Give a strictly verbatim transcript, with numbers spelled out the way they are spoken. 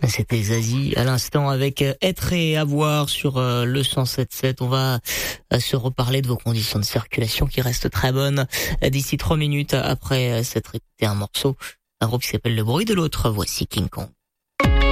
C'était Zazie à l'instant avec Être et Avoir sur le cent sept sept. On va se reparler de vos conditions de circulation qui restent très bonnes d'ici trois minutes après s'être écouté un morceau, un groupe qui s'appelle Le Bruit de l'Autre. Voici King Kong.